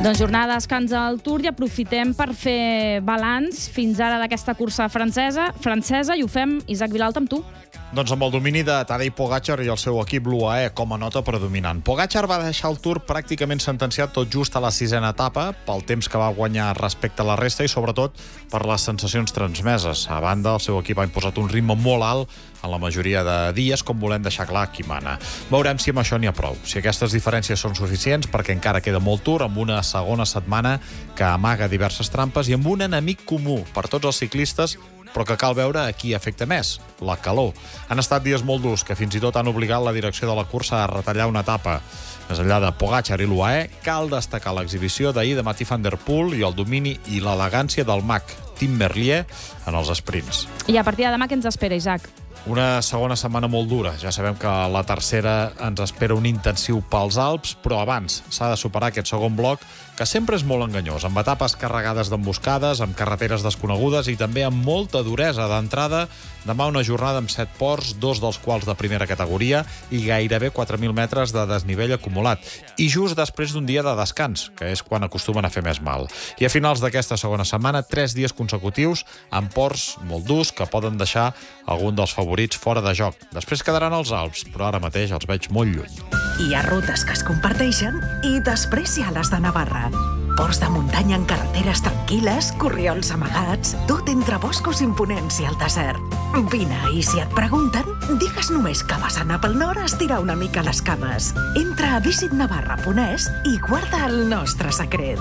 Doncs jornada de descans al Tour i aprofitem per fer balanç fins ara d'aquesta cursa francesa i ho fem, Isaac Vilalta, amb tu. Doncs amb el domini de Tadej Pogačar i el seu equip l'UAE com a nota predominant. Pogačar va deixar el Tour pràcticament sentenciat tot just a la 6ª etapa pel temps que va guanyar respecte a la resta i sobretot per les sensacions transmeses. A banda, el seu equip ha imposat un ritme molt alt en la majoria de dies, com volem deixar clar qui mana. Veurem si amb això n'hi ha prou, si aquestes diferències són suficients, perquè encara queda molt Tour, amb una segona setmana que amaga diverses trampes i amb un enemic comú per tots els ciclistes, però que cal veure a qui afecta més, la calor. Han estat dies molt durs que fins i tot han obligat la direcció de la cursa a retallar una etapa. Més enllà de Pogačar i l'UAE, cal destacar l'exhibició d'ahir de Mathieu van der Poel i el domini i l'elegància del mag Tim Merlier en els sprints. I a partir de demà, què ens espera, Isaac? Una segona setmana molt dura. Ja sabem que la tercera ens espera un intensiu pels Alps, però abans s'ha de superar aquest segon bloc, que sempre és molt enganyós, amb etapes carregades d'emboscades, amb carreteres desconegudes i també amb molta duresa d'entrada. Demà una jornada amb 7 ports, 2 dels quals de primera categoria i gairebé 4.000 metres de desnivell acumulat. I just després d'un dia de descans, que és quan acostumen a fer més mal. I a finals d'aquesta segona setmana, 3 dies consecutius amb ports molt durs que poden deixar algun dels favorits fora de joc. Després quedaran els Alps, però ara mateix els veig molt lluny. Hi ha rutes que es comparteixen i després hi ha les de Navarra. Ports de muntanya en carreteres tranquil·les, corriols amagats, tot entre boscos imponents i el desert. Vine, i si et pregunten, digues només que vas anar pel nord a estirar una mica les cames. Entra a visitnavarra.es i guarda el nostre secret.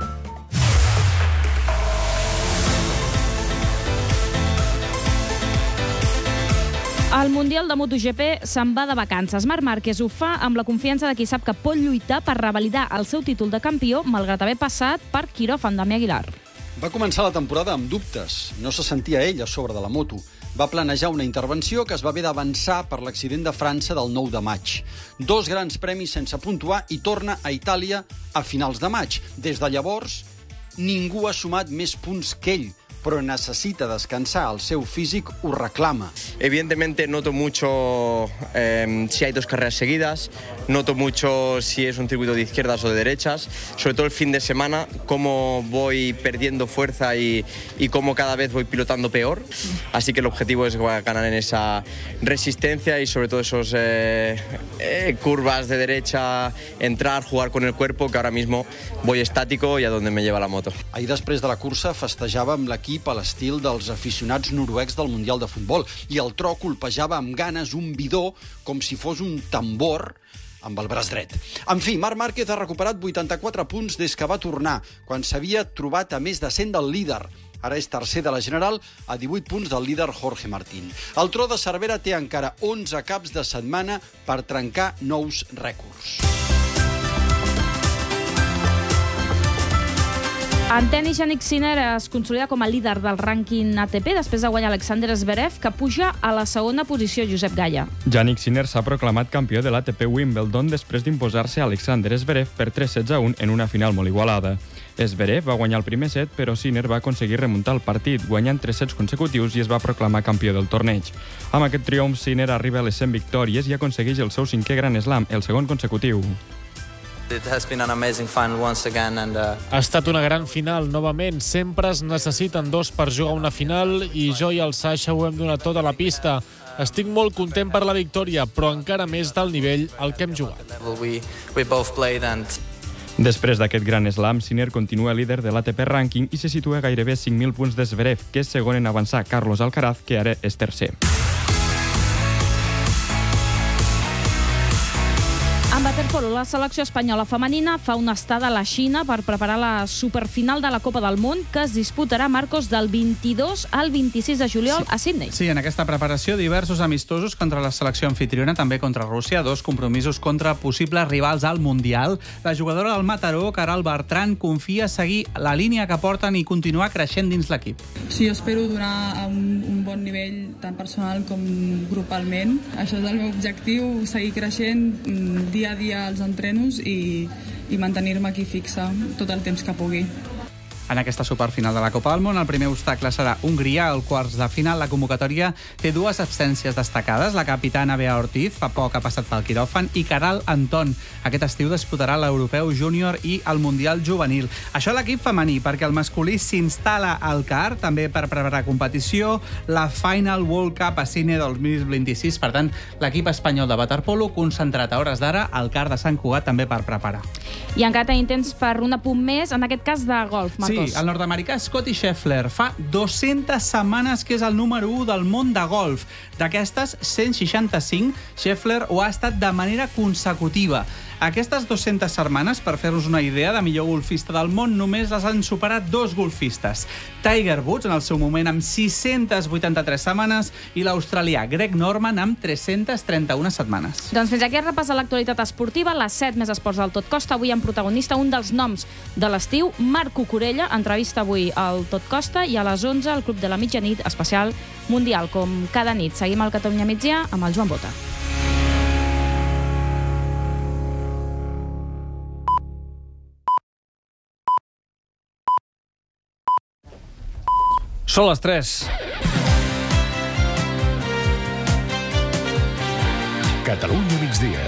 El Mundial de MotoGP se'n va de vacances. Marc Márquez ho fa amb la confiança de qui sap que pot lluitar per revalidar el seu títol de campió, malgrat haver passat per quiròfan Damià Aguilar. Va començar la temporada amb dubtes. No se sentia ell a sobre de la moto. Va planejar una intervenció que es va haver d'avançar per l'accident de França del 9 de maig. 2 grans premis sense puntuar i torna a Itàlia a finals de maig. Des de llavors, ningú ha sumat més punts que ell, però necesita descansar, el seu físic ho reclama. Evidentemente noto mucho si hay 2 carreras seguidas, noto mucho si es un circuito de izquierdas o de derechas, sobre todo el fin de semana, cómo voy perdiendo fuerza y cómo cada vez voy pilotando peor, así que el objetivo es ganar en esa resistencia y sobre todo esos curvas de derecha, entrar, jugar con el cuerpo, que ahora mismo voy estático y a donde me lleva la moto. Ahir després de la cursa festejava amb l'equip a l'estil dels aficionats noruecs del Mundial de Futbol i el tro colpejava amb ganes un bidó com si fos un tambor amb el braç dret. En fi, Marc Márquez ha recuperat 84 punts des que va tornar, quan s'havia trobat a més de 100 del líder. Ara és tercer de la general, a 18 punts del líder Jorge Martín. El tro de Cervera té encara 11 caps de setmana per trencar nous rècords. En tenis, Jannik Sinner es consolida com a líder del rànquing ATP després de guanyar Alexander Zverev, que puja a la segona posició, Josep Gaya. Jannik Sinner s'ha proclamat campió de l'ATP Wimbledon després d'imposar-se a Alexander Zverev per 3-16-1 en una final molt igualada. Zverev va guanyar el primer set, però Sinner va aconseguir remuntar el partit, guanyant 3 sets consecutius i es va proclamar campió del torneig. Amb aquest triomf, Sinner arriba a les 100 victòries i aconsegueix el seu 5è Grand Slam, el segon consecutiu. Ha estat una gran final, novament. Sempre es necessiten 2 per jugar una final i jo i el Sasha ho hem donat tot a la pista. Estic molt content per la victòria, però encara més del nivell al que hem jugat. Després d'aquest Grand Slam, Sinner continua líder de l'ATP Ranking i se situa gairebé 5.000 punts de Zverev, que és segon en avançar Carlos Alcaraz, que ara és tercer. En waterpolo, la selecció espanyola femenina fa una estada a la Xina per preparar la superfinal de la Copa del Món que es disputarà, Marcos, del 22 al 26 de juliol a Sydney. Sí, en aquesta preparació diversos amistosos contra la selecció anfitriona, també contra Rússia, 2 compromisos contra possibles rivals al Mundial. La jugadora del Mataró, Caral Bertran, confia seguir la línia que porten i continuar creixent dins l'equip. Sí, jo espero donar un bon nivell tant personal com grupalment. Això és el meu objectiu, seguir creixent dia a dia als entrenos i mantenir-me aquí fixa tot el temps que pugui. en aquesta superfinal de la Copa del Món. El primer obstacle serà Hongria, al quarts de final. La convocatòria té dues absències destacades. La capitana Bea Ortiz, fa poc ha passat pel quiròfan, i Caral Anton. Aquest estiu disputarà l'Europeu Júnior i el Mundial Juvenil. Això l'equip femení, perquè el masculí s'instal·la al CAR, també per preparar competició, la Final World Cup a Sydney 2026. Per tant, l'equip espanyol de waterpolo concentrat a hores d'ara al CAR de Sant Cugat també per preparar. I encara tenim temps per un apunt més, en aquest cas de golf, Marcos. Sí, el nord-americà Scottie Scheffler fa 200 setmanes que és el número 1 del món de golf. D'aquestes 165, Scheffler ho ha estat de manera consecutiva. Aquestes 200 setmanes, per fer-nos una idea de millor golfista del món, només les han superat dos golfistes. Tiger Woods, en el seu moment, amb 683 setmanes, i l'australià Greg Norman, amb 331 setmanes. Doncs fins aquí es repassa l'actualitat esportiva, les 7 més esports del Tot Costa. Avui en protagonista un dels noms de l'estiu, Marc Cucurella, entrevista avui al Tot Costa, i a les 11 al Club de la Mitjanit, especial Mundial, com cada nit. Seguim al Catalunya Migdia amb el Joan Bota. Són les 3. Catalunya migdia.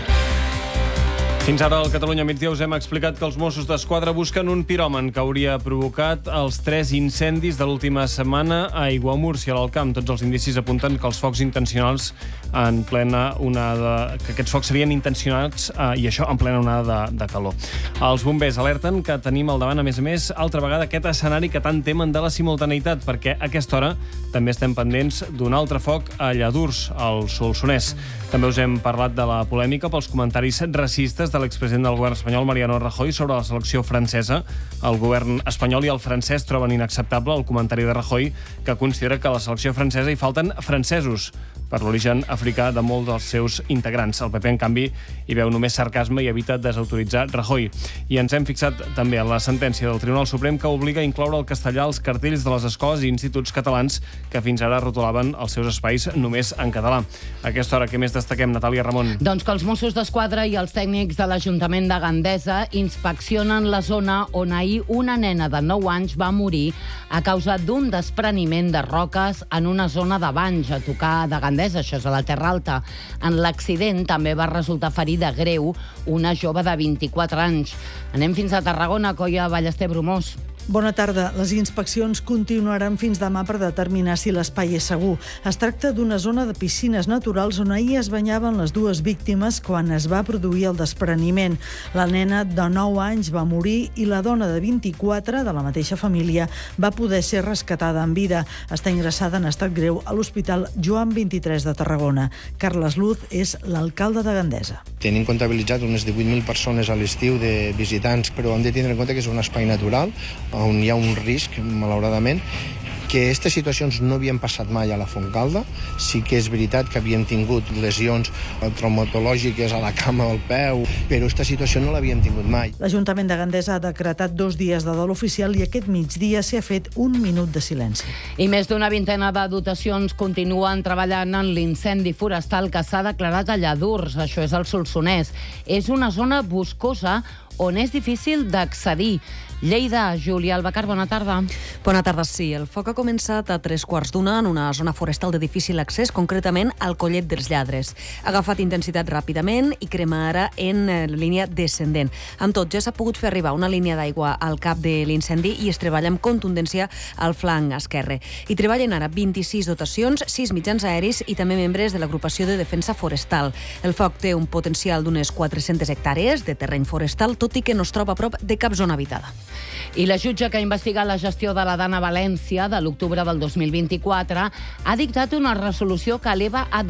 Fins ara al Catalunya Migdia us hem explicat que els Mossos d'Esquadra busquen un piròman que hauria provocat els 3 incendis de l'última setmana a Aiguamúrcia, a l'Alt Camp. Tots els indicis apunten que els focs intencionals en plena onada, que aquests focs serien intencionats i això en plena onada de calor. Els bombers alerten que tenim al davant, a més, altra vegada aquest escenari que tant temen de la simultaneïtat, perquè a aquesta hora també estem pendents d'un altre foc a Lladurs, al Solsonès. També us hem parlat de la polèmica pels comentaris racistes de l'expresident del govern espanyol, Mariano Rajoy, sobre la selecció francesa. El govern espanyol i el francès troben inacceptable el comentari de Rajoy, que considera que a la selecció francesa hi falten francesos per l'origen africà de molts dels seus integrants. El PP, en canvi, hi veu només sarcasme i evita desautoritzar Rajoy. I ens hem fixat també en la sentència del Tribunal Suprem que obliga a incloure el castellà als cartells de les escoles i instituts catalans que fins ara rotulaven els seus espais només en català. A aquesta hora, què més destaquem, Natàlia Ramon? Doncs que els Mossos d'Esquadra i els tècnics de l'Ajuntament de Gandesa inspeccionen la zona on ahir una nena de 9 anys va morir a causa d'un despreniment de roques en una zona de banys a tocar de Gandesa, això és a la Terra Alta. En l'accident també va resultar ferida greu una jove de 24 anys. Anem fins a Tarragona, Coia Ballester Bromós. Bona tarda. Les inspeccions continuaran fins demà per determinar si l'espai és segur. Es tracta d'una zona de piscines naturals on ahir es banyaven les dues víctimes quan es va produir el despreniment. La nena de 9 anys va morir i la dona de 24, de la mateixa família, va poder ser rescatada en vida. Està ingressada en estat greu a l'Hospital Joan 23 de Tarragona. Carles Luz és l'alcalde de Gandesa. Tenim comptabilitzat unes 18.000 persones a l'estiu de visitants, però hem de tindre en compte que és un espai natural on hi ha un risc, malauradament, que aquestes situacions no havien passat mai a la Fontcalda. Sí que és veritat que havíem tingut lesions traumatològiques a la cama o al peu, però aquesta situació no l'havíem tingut mai. L'Ajuntament de Gandesa ha decretat 2 dies de dol oficial i aquest migdia s'hi ha fet 1 minut de silenci. I més d'una vintena de dotacions continuen treballant en l'incendi forestal que s'ha declarat a Lladurs, això és al Solsonès. És una zona boscosa on és difícil d'accedir. Lleida, Júlia Albacar, bona tarda. Bona tarda, sí. El foc ha començat a 3:15 en una zona forestal de difícil accés, concretament al Collet dels Lladres. Ha agafat intensitat ràpidament i crema ara en línia descendent. Amb tot, ja s'ha pogut fer arribar una línia d'aigua al cap de l'incendi i es treballa amb contundència al flanc esquerre. Hi treballen ara 26 dotacions, 6 mitjans aeris i també membres de l'agrupació de defensa forestal. El foc té un potencial d'unes 400 hectàrees de terreny forestal, tot i que no es troba a prop de cap zona habitada. I la jutge que ha investigat la gestió de la Dana València de l'octubre del 2024 ha dictat una resolució que eleva a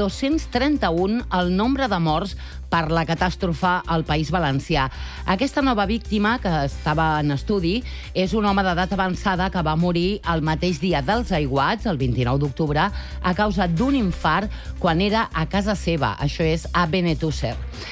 231 el nombre de morts per la catàstrofe al País Valencià. Aquesta nova víctima, que estava en estudi, és un home d'edat avançada que va morir el mateix dia dels aiguats, el 29 d'octubre, a causa d'un infart quan era a casa seva, això és a Benetússer.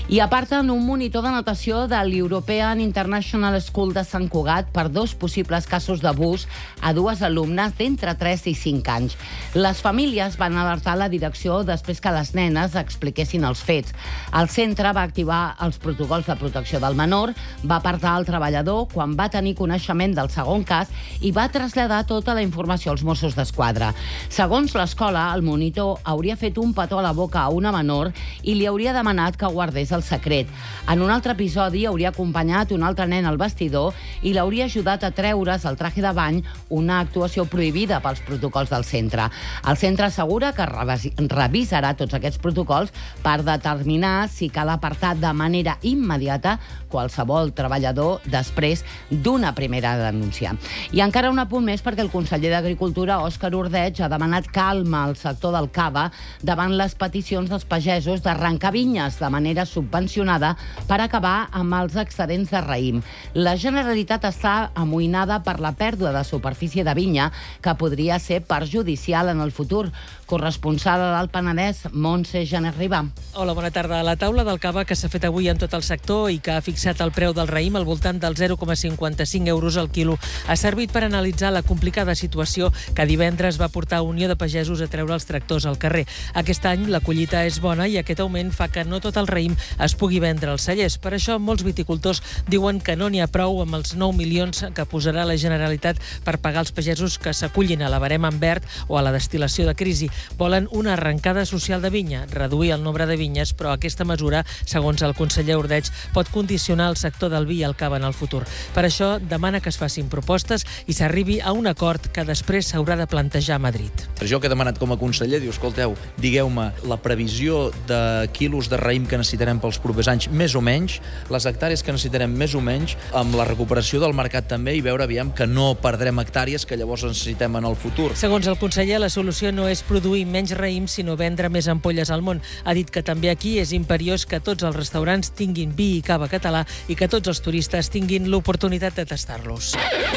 I aparten un monitor de natació de l'European International School de Sant Cugat per 2 possibles casos d'abús a 2 alumnes d'entre 3 i 5 anys. Les famílies van alertar la direcció després que les nenes expliquessin els fets. El centre va activar els protocols de protecció del menor, va apartar el treballador quan va tenir coneixement del segon cas i va traslladar tota la informació als Mossos d'Esquadra. Segons l'escola, el monitor hauria fet un petó a la boca a una menor i li hauria demanat que guardés el secret. En un altre episodi hauria acompanyat un altre nen al vestidor i l'hauria ajudat a treure's el traje de bany, una actuació prohibida pels protocols del centre. El centre assegura que revisarà tots aquests protocols per determinar si cal apartar de manera immediata qualsevol treballador després d'una primera denúncia. I encara un apunt més perquè el conseller d'Agricultura, Òscar Ordeig, ha demanat calma al sector del cava davant les peticions dels pagesos d'arrencar vinyes de manera subvencionada per acabar amb els excedents de raïm. La Generalitat està amoïnada per la pèrdua de superfície de vinya que podria ser perjudicial en el futur. Corresponsal del Penedès, Montse Janet Ribà. Hola, bona tarda. La taula del cava que s'ha fet avui en tot el sector i que ha fixat el preu del raïm al voltant dels 0,55 euros al quilo ha servit per analitzar la complicada situació que divendres va portar Unió de Pagesos a treure els tractors al carrer. Aquest any la collita és bona i aquest augment fa que no tot el raïm es pugui vendre als cellers. Per això molts viticultors diuen que no n'hi ha prou amb els 9 milions que posarà la Generalitat per pagar els pagesos que s'acullin a la barema en verd o a la destil·lació de crisi. Volen una arrencada social de vinya, reduir el nombre de vinyes, però aquesta mesura, segons el conseller Ordeig, pot condicionar el sector del vi i el cava en el futur. Per això demana que es facin propostes i s'arribi a un acord que després s'haurà de plantejar a Madrid. Jo que he demanat com a conseller, diu, escolteu, digueu-me la previsió de quilos de raïm que necessitarem pels propers anys, més o menys, les hectàrees que necessitarem més o menys, amb la recuperació del mercat també i veure, aviam, que no perdrem hectàrees que llavors necessitem en el futur. Segons el conseller, la solució no és produir menys raïm, sinó vendre més ampolles al món. Ha dit que també aquí és imperiós que tots els restaurants tinguin vi i cava català i que tots els turistes tinguin l'oportunitat de tastar-los.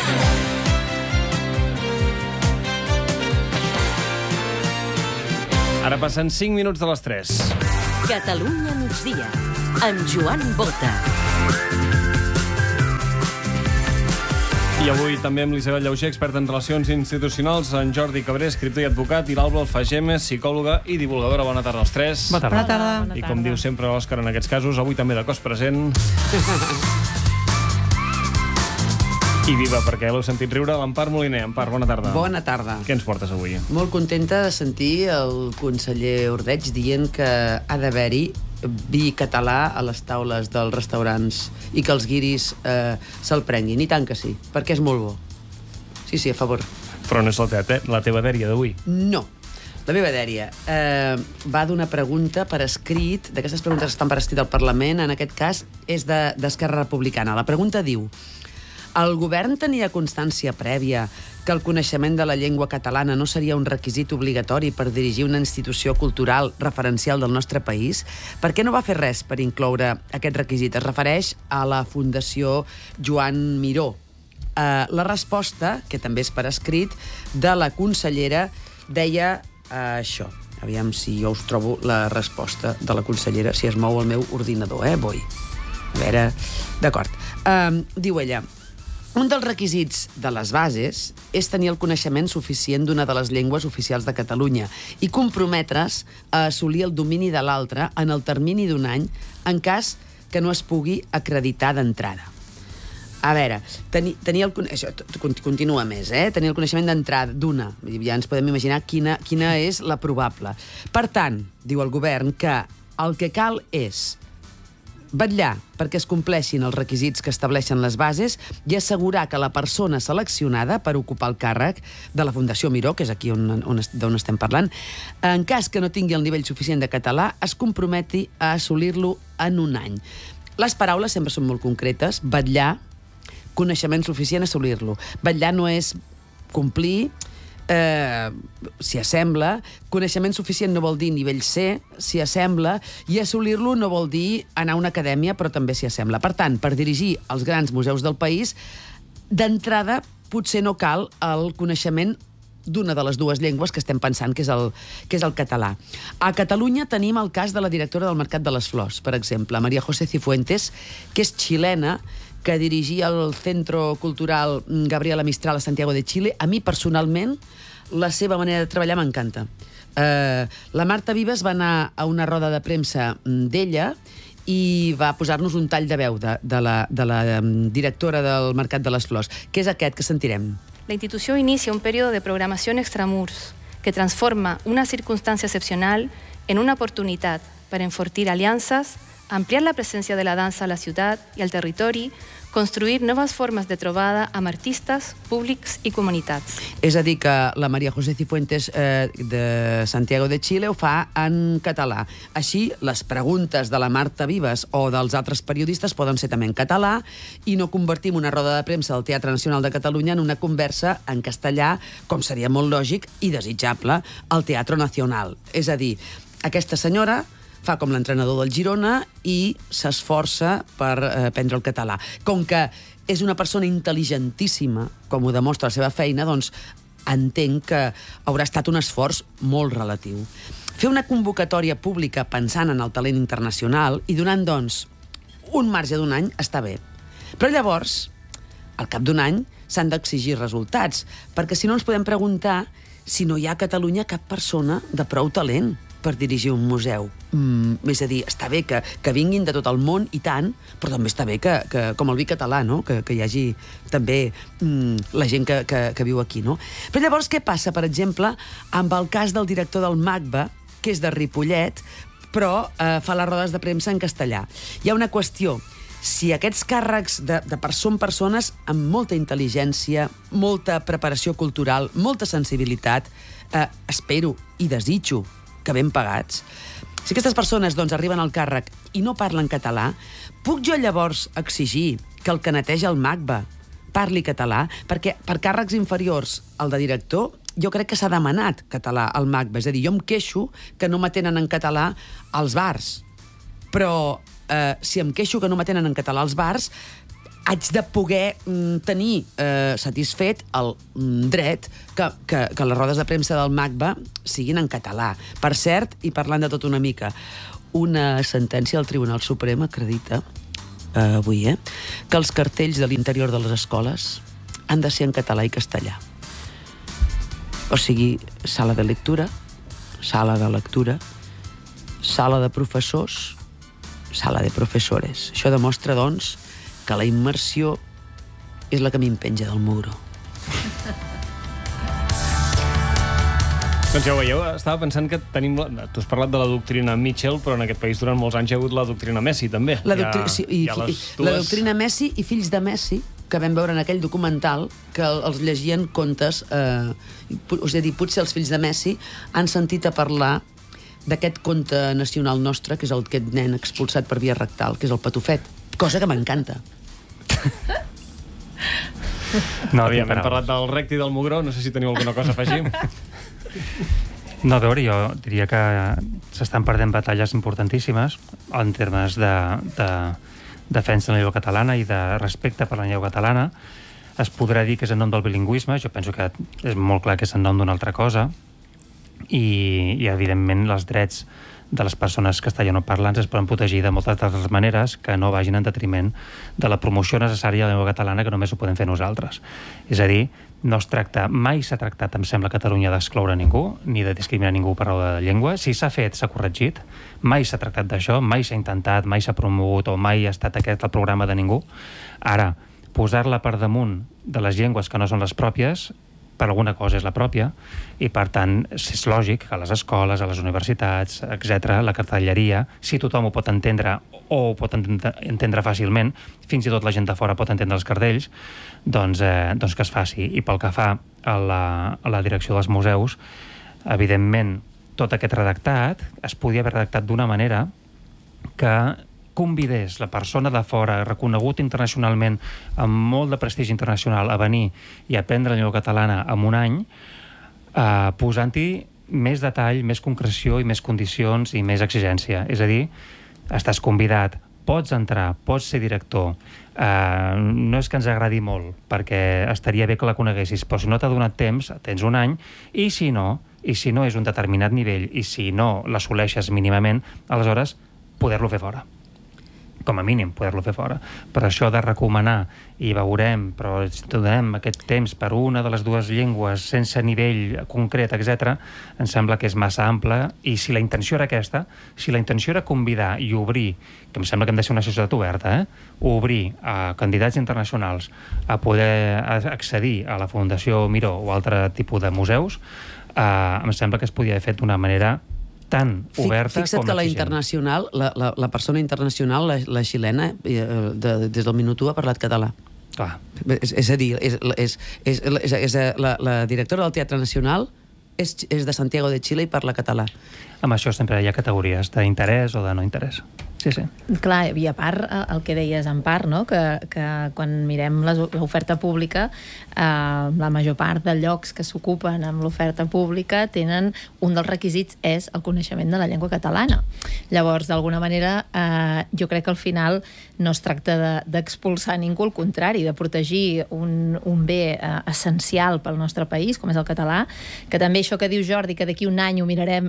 Ara passen 5 minuts de les 3. Catalunya migdia, amb Joan Bota. I avui també amb l'Isabel Llauger, experta en relacions institucionals, en Jordi Cabré, escriptor i advocat, i l'Alba Alfagemes, psicòloga i divulgadora. Bona tarda als 3. Bona tarda. I com diu sempre l'Òscar en aquests casos, avui també de cos present. I viva, perquè l'heu sentit riure, l'Empar Moliner. Empar, bona tarda. Bona tarda. Què ens portes avui? Molt contenta de sentir el conseller Ordeig dient que ha d'haver-hi vi català a les taules dels restaurants i que els guiris se'l prenguin. I tant que sí, perquè és molt bo. Sí, a favor. Però no és la teva dèria d'avui. No. La meva dèria va d'una pregunta per escrit, d'aquestes preguntes que estan per escrit al Parlament, en aquest cas és d'Esquerra Republicana. La pregunta diu: el govern tenia constància prèvia que el coneixement de la llengua catalana no seria un requisit obligatori per dirigir una institució cultural referencial del nostre país? Per què no va fer res per incloure aquest requisit? Es refereix a la Fundació Joan Miró. La resposta, que també és per escrit, de la consellera deia això. Aviam si jo us trobo la resposta de la consellera, si es mou el meu ordinador, Boi. A veure, d'acord. Diu ella: un dels requisits de les bases és tenir el coneixement suficient d'una de les llengües oficials de Catalunya i comprometre's a assolir el domini de l'altra en el termini d'un any en cas que no es pugui acreditar d'entrada. A veure, continua més, tenir el coneixement d'entrada d'una, ja ens podem imaginar quina és la probable. Per tant, diu el govern que el que cal és vetllar perquè es compleixin els requisits que estableixen les bases i assegurar que la persona seleccionada per ocupar el càrrec de la Fundació Miró, que és aquí d'on estem parlant, en cas que no tingui el nivell suficient de català, es comprometi a assolir-lo en un any. Les paraules sempre són molt concretes. Vetllar, coneixement suficient, assolir-lo. Vetllar no és complir, s'hi assembla. Coneixement suficient no vol dir nivell C, s'hi assembla, i assolir-lo no vol dir anar a una acadèmia, però també s'hi assembla. Per tant, per dirigir els grans museus del país, d'entrada potser no cal el coneixement d'una de les dues llengües que estem pensant, que és el català. A Catalunya tenim el cas de la directora del Mercat de les Flors, per exemple, María José Cifuentes, que és xilena, que dirigia el Centro Cultural Gabriela Mistral a Santiago de Chile. A mi, personalment, la seva manera de treballar m'encanta. La Marta Vives va anar a una roda de premsa d'ella i va posar-nos un tall de veu de la directora del Mercat de les Flors, que és aquest que sentirem. La institució inicia un periodo de programación extramurs que transforma una circunstancia excepcional en una oportunidad para enfortir alianzas, ampliar la presencia de la danza a la ciudad y al territori, construir noves formes de trobada amb artistes, públics i comunitats. És a dir, que la María José Cifuentes de Santiago de Chile ho fa en català. Així, les preguntes de la Marta Vives o dels altres periodistes poden ser també en català i no convertim una roda de premsa del Teatre Nacional de Catalunya en una conversa en castellà, com seria molt lògic i desitjable, al Teatre Nacional. És a dir, aquesta senyora fa com l'entrenador del Girona i s'esforça per aprendre el català. Com que és una persona intel·ligentíssima, com ho demostra la seva feina, doncs entenc que haurà estat un esforç molt relatiu. Fer una convocatòria pública pensant en el talent internacional i donant, doncs, un marge d'un any està bé. Però llavors, al cap d'un any, s'han d'exigir resultats, perquè si no ens podem preguntar si no hi ha a Catalunya cap persona de prou talent per dirigir un museu. És a dir, està bé que vinguin de tot el món i tant, però també està bé que com el vi català, no? Que hi hagi també la gent que viu aquí, no? Però llavors què passa, per exemple, amb el cas del director del MACBA, que és de Ripollet, però fa les rodes de premsa en castellà. Hi ha una qüestió. Si aquests càrrecs són persones amb molta intel·ligència, molta preparació cultural, molta sensibilitat, espero i desitjo que ben pagats, si aquestes persones doncs, arriben al càrrec i no parlen català, puc jo llavors exigir que el que neteja el MACBA parli català? Perquè per càrrecs inferiors al de director, jo crec que s'ha demanat català al MACBA. És a dir, jo em queixo que no m'atenen en català als bars. Però si em queixo que no m'atenen en català als bars, haig de poder tenir satisfet el dret que les rodes de premsa del MACBA siguin en català. Per cert, i parlant de tot una mica, una sentència del Tribunal Suprem acredita avui, que els cartells de l'interior de les escoles han de ser en català i castellà. O sigui, sala de lectura, sala de lectura, sala de professors, sala de professores. Això demostra, doncs, que la immersió és la que m'impenja del muro. Doncs ja ho veieu, estava pensant que tenim... Tu has parlat de la doctrina Mitchell, però en aquest país durant molts anys hi ha hagut la doctrina Messi, també. La doctrina Messi i fills de Messi, que vam veure en aquell documental, que els llegien contes... És a dir, potser els fills de Messi han sentit a parlar d'aquest conte nacional nostre, que és aquest nen expulsat per via rectal, que és el Patufet. Cosa que m'encanta. No, hem parlat del recte i del mugró, no sé si teniu alguna cosa a afegir. No, a veure, jo diria que s'estan perdent batalles importantíssimes en termes de defensa de la llengua catalana i de respecte per la llengua catalana. Es podrà dir que és en nom del bilingüisme, jo penso que és molt clar que és en nom d'una altra cosa, i evidentment els drets de les persones castellanoparlants es poden protegir de moltes altres maneres que no vagin en detriment de la promoció necessària de la llengua catalana, que només ho podem fer nosaltres. És a dir, no es tracta, mai s'ha tractat, em sembla, Catalunya d'excloure ningú, ni de discriminar ningú per raó de llengua. Si s'ha fet, s'ha corregit. Mai s'ha tractat d'això, mai s'ha intentat, mai s'ha promogut o mai ha estat aquest el programa de ningú. Ara, posar-la per damunt de les llengües que no són les pròpies, per alguna cosa és la pròpia, i per tant és lògic que a les escoles, a les universitats, etc., la cartelleria, si tothom ho pot entendre o ho pot entendre fàcilment, fins i tot la gent de fora pot entendre els cartells, doncs que es faci. I pel que fa a la direcció dels museus, evidentment, tot aquest redactat es podia haver redactat d'una manera que convidés la persona de fora, reconegut internacionalment, amb molt de prestigi internacional, a venir i aprendre la llengua catalana en un any, posant-hi més detall, més concreció i més condicions i més exigència. És a dir, estàs convidat pots entrar, pots ser director, no és que ens agradi molt, perquè estaria bé que la coneguessis, però si no t'ha donat temps, tens un any, i si no és un determinat nivell, i si no l'assoleixes mínimament, aleshores poder-lo fer fora. Com a mínim, poder-lo fer fora. Per això de recomanar, i veurem, però donem aquest temps per una de les dues llengües sense nivell concret, etc., em sembla que és massa ample, i si la intenció era aquesta, si la intenció era convidar i obrir, que em sembla que hem de ser una societat oberta, obrir a candidats internacionals a poder accedir a la Fundació Miró o altre tipus de museus, em sembla que es podia haver fet d'una manera tan oberta Fixa't com que la exigent. internacional, la persona internacional, la xilena, des del minut 1 ha parlat català. Clar. És a dir, la directora del Teatre Nacional és de Santiago de Xile i parla català. Amb això sempre hi ha categories d'interès o de no interès. Sí, sí. Clar, i a part, el que deies en part, no? que quan mirem l'oferta pública, la major part de llocs que s'ocupen amb l'oferta pública tenen un dels requisits és el coneixement de la llengua catalana. Llavors, d'alguna manera, jo crec que al final no es tracta d'expulsar ningú, al contrari, de protegir un bé essencial pel nostre país, com és el català, que també això que diu Jordi, que d'aquí un any ho mirarem,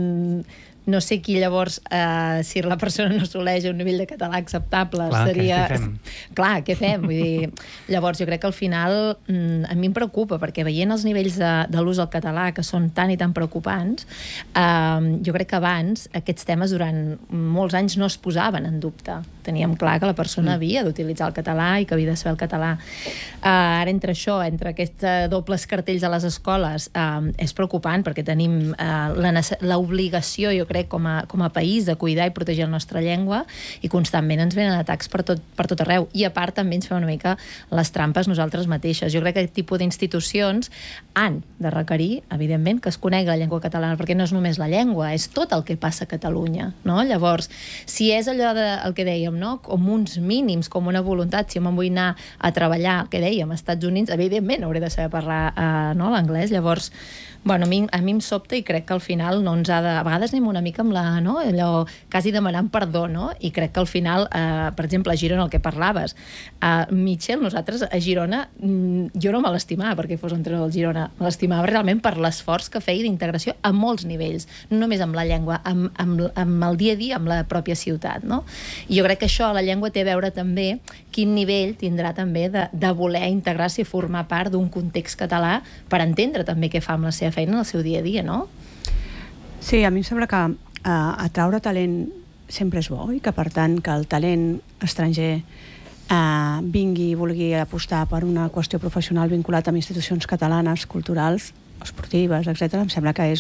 no sé qui llavors, si la persona no assoleix un nivell de català acceptable, seria... Què fem? Clar, què fem? Vull dir, llavors jo crec que al final a mi em preocupa, perquè veient els nivells de l'ús del català, que són tan i tan preocupants, jo crec que abans aquests temes durant molts anys no es posaven en dubte. Teníem clar que la persona havia d'utilitzar el català i que havia de saber el català. Ara entre això, entre aquests dobles cartells a les escoles, és preocupant perquè tenim l'obligació, jo crec, com a país de cuidar i protegir la nostra llengua, i constantment ens venen atacs per tot arreu. I a part també ens fem una mica les trampes nosaltres mateixes. Jo crec que aquest tipus d'institucions han de requerir, evidentment, que es conegui la llengua catalana, perquè no és només la llengua, és tot el que passa a Catalunya, no? Llavors, si és allò el que dèiem, no? Com uns mínims, com una voluntat, si me'n vull anar a treballar, el que dèiem, als Estats Units, evidentment hauré de saber parlar l'anglès. Llavors, bueno, a mi em sobta, i crec que al final no ens ha de... A vegades anem una mica amb allò quasi demanant perdó, no? I crec que al final, per exemple, a Girona, el que parlaves, Mitchell, nosaltres a Girona, jo no me l'estimava perquè fos entrenador del Girona, me l'estimava realment per l'esforç que feia d'integració a molts nivells, no només amb la llengua, amb el dia a dia, amb la pròpia ciutat, no? I jo crec que això, la llengua té a veure també quin nivell tindrà també de voler integrar-se i formar part d'un context català per entendre també què fa amb la seva feina en el seu dia a dia, no? Sí, a mi em sembla que atraure talent sempre és bo, i que per tant que el talent estranger vingui i vulgui apostar per una qüestió professional vinculat amb institucions catalanes, culturals, esportives, etc., em sembla que és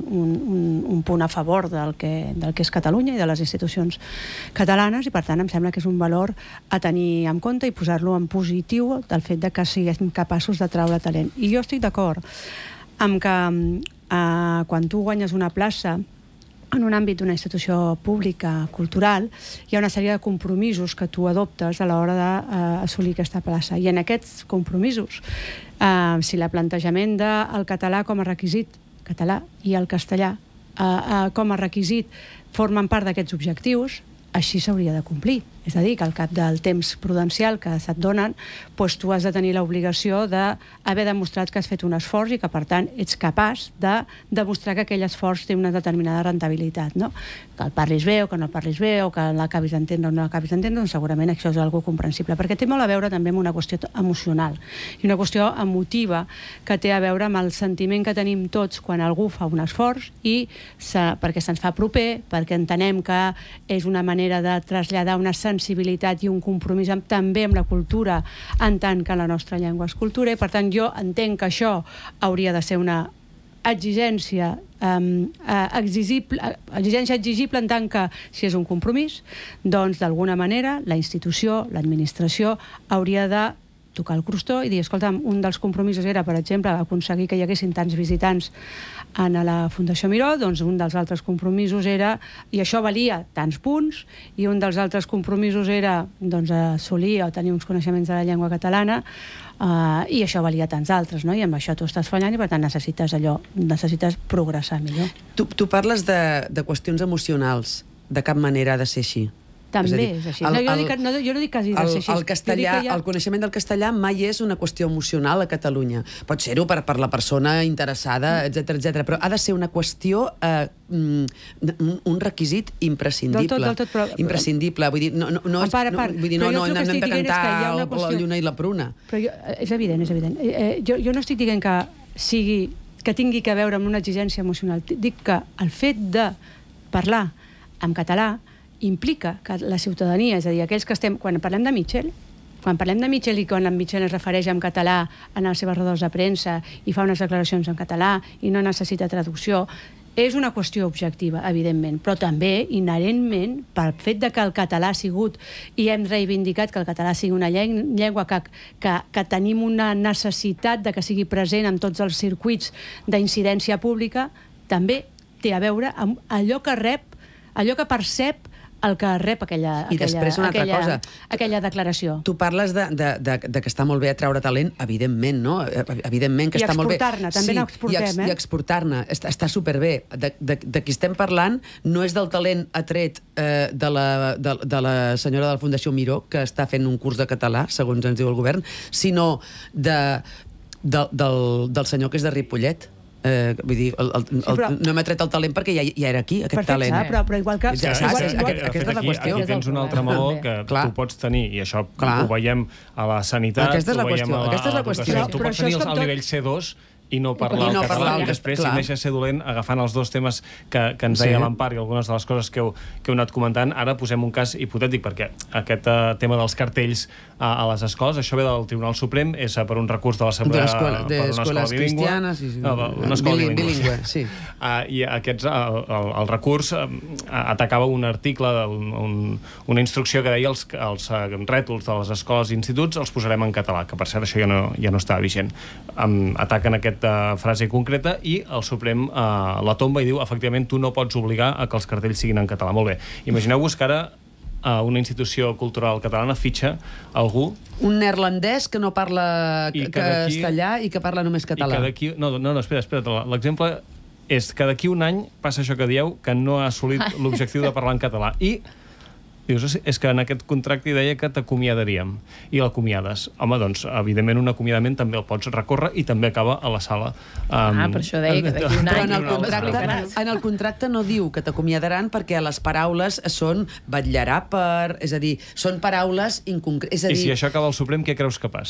un punt a favor del que és Catalunya i de les institucions catalanes, i per tant em sembla que és un valor a tenir en compte i posar-lo en positiu del fet de que siguem capaços de traure talent. I jo estic d'acord amb que quan tu guanyes una plaça en un àmbit d'una institució pública, cultural, hi ha una sèrie de compromisos que tu adoptes a l'hora d'assolir aquesta plaça. I en aquests compromisos, si el plantejament del català com a requisit, català i el castellà com a requisit, formen part d'aquests objectius, així s'hauria de complir. És a dir, que al cap del temps prudencial que se't donen, doncs tu has de tenir l'obligació d'haver demostrat que has fet un esforç i que, per tant, ets capaç de demostrar que aquell esforç té una determinada rendibilitat, no? Que el parlis bé o que no el parlis bé, o que l'acabis d'entendre o no l'acabis d'entendre, doncs segurament això és algo comprensible, perquè té molt a veure també amb una qüestió emocional i una qüestió emotiva que té a veure amb el sentiment que tenim tots quan algú fa un esforç i perquè se'ns fa proper, perquè entenem que és una manera de traslladar una sensibilitat i un compromís també amb la cultura, en tant que la nostra llengua és cultura, i per tant jo entenc que això hauria de ser una exigència exigible en tant que si és un compromís, doncs d'alguna manera la institució, l'administració hauria de tocar el crostó i dir, escolta'm, un dels compromisos era, per exemple, aconseguir que hi haguessin tants visitants a la Fundació Miró, doncs un dels altres compromisos era, i això valia tants punts, i un dels altres compromisos era doncs, assolir o tenir uns coneixements de la llengua catalana, i això valia tants altres, no? I amb això tu estàs fallant i per tant necessites progressar millor. Tu parles de qüestions emocionals, de cap manera ha de ser així. També és així. Jo no dic que hagi de ser així. El coneixement del castellà mai és una qüestió emocional a Catalunya. Pot ser-ho per la persona interessada, etc, però ha de ser una qüestió, un requisit imprescindible. Imprescindible. Vull dir, no hem de cantar la lluna i la pruna. Però és evident. Jo no estic dient que tingui que veure amb una exigència emocional. Dic que el fet de parlar en català implica que la ciutadania, és a dir, aquells que estem... Quan parlem de Mitchell i quan en Mitchell es refereix en català en les seves rodes de premsa i fa unes declaracions en català i no necessita traducció, és una qüestió objectiva, evidentment, però també, inherentment, pel fet de que el català ha sigut, i hem reivindicat que el català sigui una llengua que tenim una necessitat de que sigui present en tots els circuits d'incidència pública, també té a veure amb allò que rep, allò que percep el que rep aquella declaració. Tu parles de que està molt bé atraure talent, evidentment, no? Evidentment que està molt bé. I exportar-ne, també n'exportem, I exportar-ne, està superbé. De qui estem parlant no és del talent atret de la senyora de la Fundació Miró, que està fent un curs de català, segons ens diu el govern, sinó del senyor que és de Ripollet. Vull dir, no hem atret el talent perquè ja era aquí, aquest talent. Però igual que... Aquesta és la qüestió. Aquí tens un altre meló que tu pots tenir, i això ho veiem a la sanitat, ho veiem a l'educació. Tu pots tenir el nivell C2 i no parlar el català, i després, si em deixa ser dolent, agafant els dos temes que ens deia l'Empar i algunes de les coses que heu anat comentant, ara posem un cas hipotètic, perquè aquest tema dels cartells a les escoles, això ve del Tribunal Suprem, és per un recurs de l'Assemblea per una escola bilingüe. Una escola bilingüe, sí. I el recurs atacava un article, una instrucció que deia els rètols de les escoles i instituts els posarem en català, que per cert això ja no està vigent. Ataquen aquesta frase concreta i el Suprem la tomba i diu, efectivament, tu no pots obligar a que els cartells siguin en català. Molt bé. Imagineu-vos que ara una institució cultural catalana fitxa algú... Un neerlandès que no parla castellà i que parla només català. No, espera't. L'exemple és que d'aquí un any passa això que dieu, que no ha assolit l'objectiu de parlar en català. I dius, és que en aquest contracte deia que t'acomiadaríem, i l'acomiades. Home, doncs, evidentment, un acomiadament també el pots recórrer i també acaba a la sala. Per això deia que d'aquí un any... Però en el contracte no diu que t'acomiadaran perquè les paraules són vetllarà per... És a dir, són paraules inconcretes. I si això acaba al Suprem, què creus que passa?